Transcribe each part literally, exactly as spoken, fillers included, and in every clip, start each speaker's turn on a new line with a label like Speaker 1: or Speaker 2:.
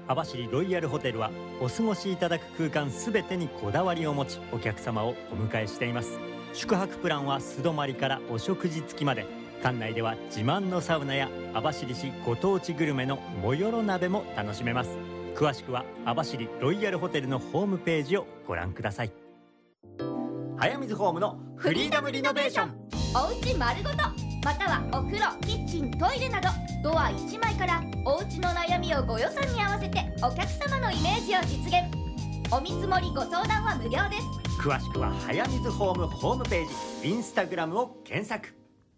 Speaker 1: 網走ロイヤルホテルはお過ごしいただく空間すべてにこだわりを持ち、お客様をお迎えしています。宿泊プランは素泊まりからお食事付きまで、館内では自慢のサウナや網走市ご当地グルメのもよろ鍋も楽しめます。詳しくは網走ロイヤルホテルのホームページをご覧ください。早水ホームのフリーダムリノベーション。
Speaker 2: おうち丸ごと、またはお風呂、キッチン、トイレなどドアいちまいからおうちの悩みをご予算に合わせてお客様のイメージを実現。お見積もりご相談は無料です。
Speaker 1: 詳しくは早水ホームホームページ、インスタグラムを検索。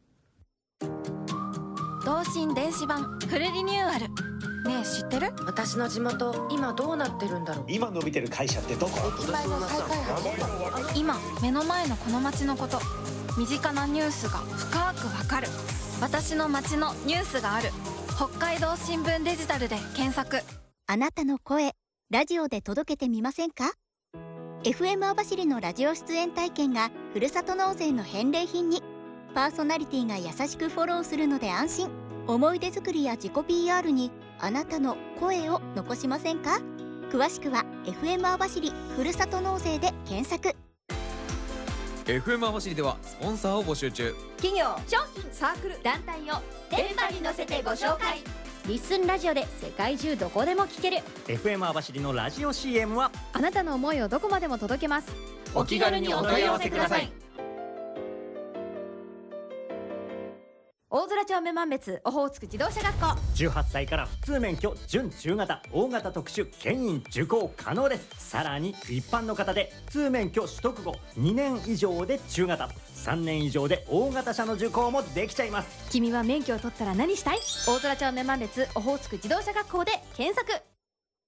Speaker 3: 同心電子版フルリニューアル。ねえ知ってる？
Speaker 4: 私の地元今どうなってるんだろう。
Speaker 5: 今伸びてる会社ってどこ？
Speaker 3: 駅前の再開発。今目の前のこの街のこと、身近なニュースが深くわかる。私の街のニュースがある。北海道新聞デジタルで検索。
Speaker 6: あなたの声、ラジオで届けてみませんか？ エフエム 網走のラジオ出演体験がふるさと納税の返礼品に。パーソナリティが優しくフォローするので安心。思い出作りや自己 ピーアール にあなたの声を残しませんか？詳しくは エフエム 網走ふるさと納税で検索。
Speaker 7: エフエム 網走ではスポンサーを募集中。
Speaker 2: 企業、商品、サークル、団体を電波に乗せてご紹介。リッスンラジオで世界中どこでも聞ける
Speaker 1: エフエム 網走のラジオ シーエム は
Speaker 2: あなたの思いをどこまでも届けます。
Speaker 7: お気軽にお問い合わせください。
Speaker 2: 大空町女満別オホーツク自動車学校。
Speaker 1: じゅうはっさいから普通免許準中型大型特殊牽引受講可能です。さらに一般の方で普通免許取得後にねん以上で中型、さんねん以上で大型車の受講もできちゃいます。
Speaker 2: 君は免許を取ったら何したい？大空町女満別オホーツク自動車学校で検索。